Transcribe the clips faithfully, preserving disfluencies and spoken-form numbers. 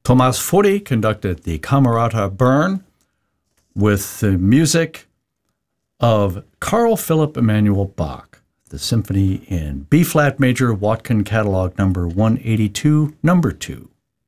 Thomas Fori conducted the Camerata Bern with the music of Carl Philipp Emanuel Bach, the symphony in B-flat major, Watkin catalog number one eighty-two, number two.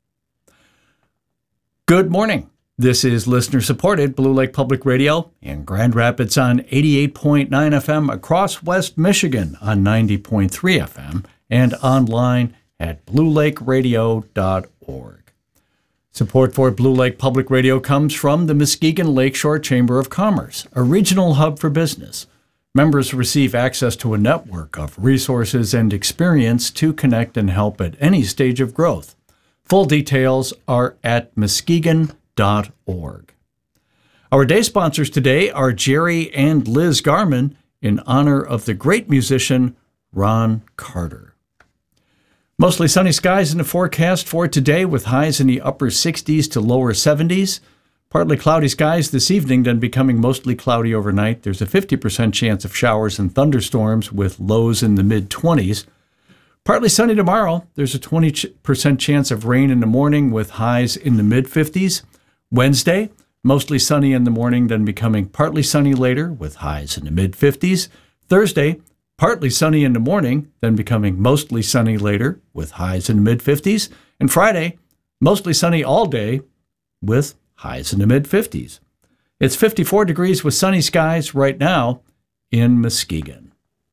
Good morning. This is listener-supported Blue Lake Public Radio in Grand Rapids on eighty-eight point nine F M, across West Michigan on ninety point three F M, and online at blue lake radio dot org. Support for Blue Lake Public Radio comes from the Muskegon Lakeshore Chamber of Commerce, a regional hub for business. Members receive access to a network of resources and experience to connect and help at any stage of growth. Full details are at muskegon dot org. Our day sponsors today are Jerry and Liz Garman in honor of the great musician Ron Carter. Mostly sunny skies in the forecast for today with highs in the upper sixties to lower seventies. Partly cloudy skies this evening, then becoming mostly cloudy overnight. There's a fifty percent chance of showers and thunderstorms with lows in the mid-twenties. Partly sunny tomorrow. There's a twenty percent chance of rain in the morning with highs in the mid-fifties. Wednesday, mostly sunny in the morning, then becoming partly sunny later with highs in the mid-fifties. Thursday, partly sunny in the morning, then becoming mostly sunny later with highs in the mid-fifties. And Friday, mostly sunny all day with highs in the mid-fifties. It's fifty-four degrees with sunny skies right now in Muskegon.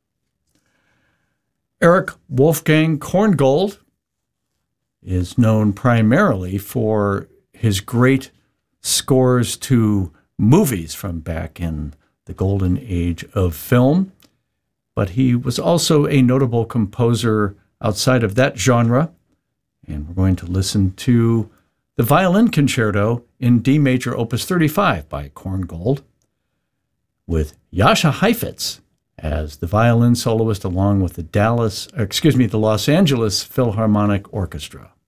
Eric Wolfgang Korngold is known primarily for his great scores to movies from back in the golden age of film. But he was also a notable composer outside of that genre. And we're going to listen to the Violin Concerto in D major, opus thirty-five by Korngold, with Jascha Heifetz as the violin soloist along with the Dallas, excuse me, the Los Angeles Philharmonic Orchestra.